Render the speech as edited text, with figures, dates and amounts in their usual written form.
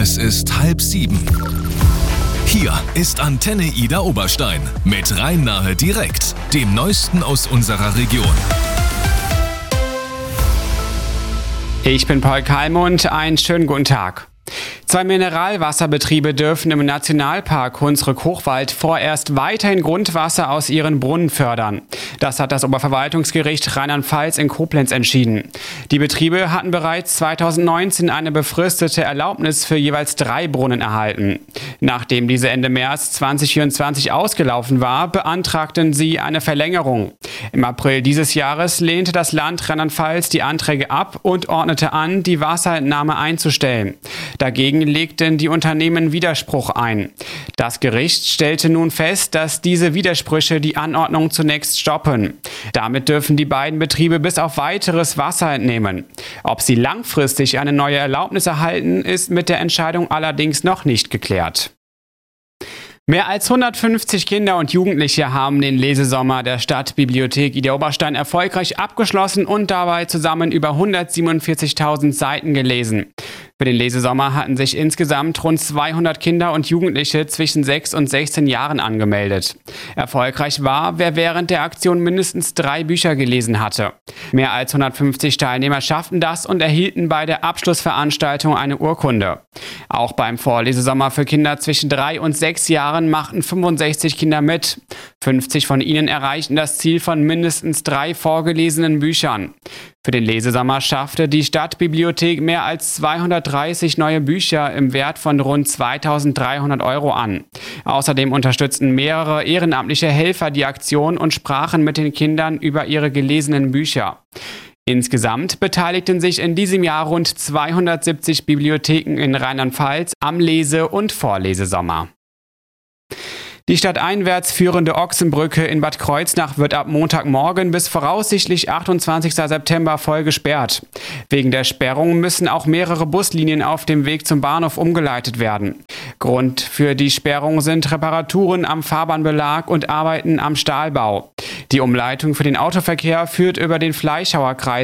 Es ist 6:30. Hier ist Antenne Ida Oberstein mit Rhein-Nahe direkt, dem Neuesten aus unserer Region. Ich bin Paul Kalmund, einen schönen guten Tag. 2 Mineralwasserbetriebe dürfen im Nationalpark Hunsrück-Hochwald vorerst weiterhin Grundwasser aus ihren Brunnen fördern. Das hat das Oberverwaltungsgericht Rheinland-Pfalz in Koblenz entschieden. Die Betriebe hatten bereits 2019 eine befristete Erlaubnis für jeweils 3 Brunnen erhalten. Nachdem diese Ende März 2024 ausgelaufen war, beantragten sie eine Verlängerung. Im April dieses Jahres lehnte das Land Rheinland-Pfalz die Anträge ab und ordnete an, die Wasserentnahme einzustellen. Dagegen legten die Unternehmen Widerspruch ein. Das Gericht stellte nun fest, dass diese Widersprüche die Anordnung zunächst stoppen. Damit dürfen die beiden Betriebe bis auf weiteres Wasser entnehmen. Ob sie langfristig eine neue Erlaubnis erhalten, ist mit der Entscheidung allerdings noch nicht geklärt. Mehr als 150 Kinder und Jugendliche haben den Lesesommer der Stadtbibliothek Ida Oberstein erfolgreich abgeschlossen und dabei zusammen über 147.000 Seiten gelesen. Für den Lesesommer hatten sich insgesamt rund 200 Kinder und Jugendliche zwischen 6 und 16 Jahren angemeldet. Erfolgreich war, wer während der Aktion mindestens 3 Bücher gelesen hatte. Mehr als 150 Teilnehmer schafften das und erhielten bei der Abschlussveranstaltung eine Urkunde. Auch beim Vorlesesommer für Kinder zwischen 3 und 6 Jahren machten 65 Kinder mit. 50 von ihnen erreichten das Ziel von mindestens 3 vorgelesenen Büchern. Für den Lesesommer schaffte die Stadtbibliothek mehr als 230 neue Bücher im Wert von rund 2.300 € an. Außerdem unterstützten mehrere ehrenamtliche Helfer die Aktion und sprachen mit den Kindern über ihre gelesenen Bücher. Insgesamt beteiligten sich in diesem Jahr rund 270 Bibliotheken in Rheinland-Pfalz am Lese- und Vorlesesommer. Die stadteinwärts führende Ochsenbrücke in Bad Kreuznach wird ab Montagmorgen bis voraussichtlich 28. September voll gesperrt. Wegen der Sperrung müssen auch mehrere Buslinien auf dem Weg zum Bahnhof umgeleitet werden. Grund für die Sperrung sind Reparaturen am Fahrbahnbelag und Arbeiten am Stahlbau. Die Umleitung für den Autoverkehr führt über den Fleischhauer Kreis